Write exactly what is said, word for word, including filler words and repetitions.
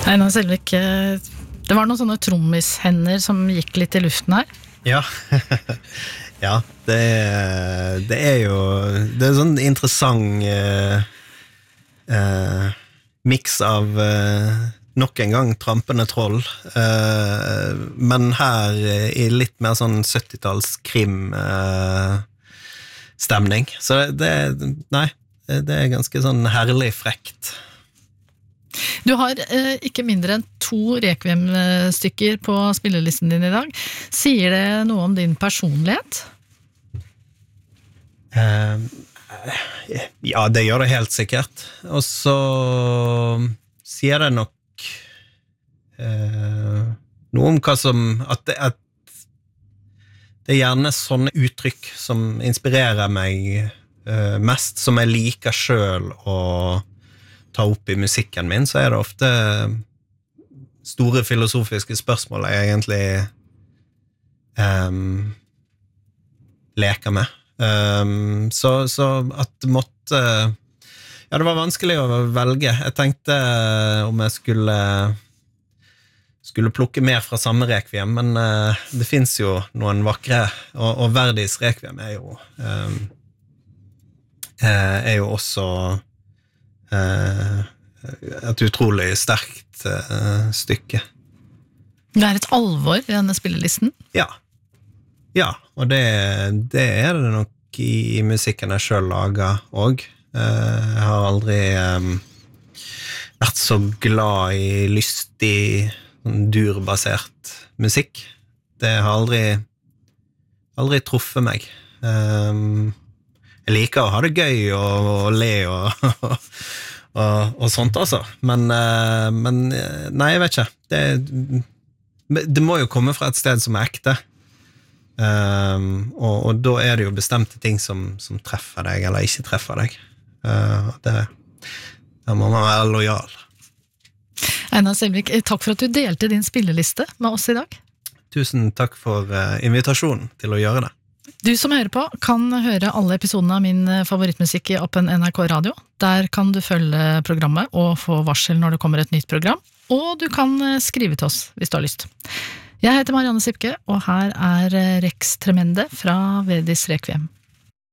Einar Selvik, det var noen sånne trommishender som gikk litt i luften her. Ja, ja det, det er jo det er sånn interessant eh, eh, mix av eh, nok en gang trampende troll, eh, men her i litt mer sånn syttitalls krim eh, stemning. Så det, nei, det er ganske sånn herlig frekt. Du har eh, ikke mindre enn to Requiem-stykker på spillelisten din i dag. Sier det noe om din personlighet? Uh, ja, det gjør det helt sikkert. Og så sier det nok uh, noe om hva som at det, at det er gjerne sånne uttrykk som inspirerer meg uh, mest, som jeg liker selv å ta opp i musikken min, så er det ofte store filosofiske spørsmål jeg egentlig um, leker med. Um, så, så at det måtte ja, det var vanskelig å velge. Jeg tenkte om jeg skulle skulle plukke mer fra samme Requiem, men uh, det finnes jo noen vakre, og, og Verdis Requiem er jo um, er jo også Uh, et utrolig sterkt uh, stykke. Det er et alvor i denne spillelisten? Ja, ja og det, det er det nok i, i musikken jeg selv lager også. Uh, jeg har aldri um, vært så glad i lystig, sånn durbasert musikk. Det har aldri aldri truffet meg. Um, Jeg liker å ha det gøy og, og le og, og, og sånt altså. Men, men nei, jeg vet ikke. Det, det må jo komme fra et sted som er ekte. Um, og, og da er det jo bestemte ting som, som treffer deg eller ikke treffer deg. Uh, det, da må man være lojal. Einar Selvik, takk for at du delte din spilleliste med oss i dag. Tusen takk for uh, invitasjonen til å gjøre det. Du som hører på kan høre alle episodene av min favorittmusikk i appen N R K Radio. Der kan du følge programmet og få varsel når det kommer et nytt program. Og du kan skrive til oss hvis du har lyst. Jeg heter Marianne Sipke, og her er Rex Tremende fra Verdis Requiem.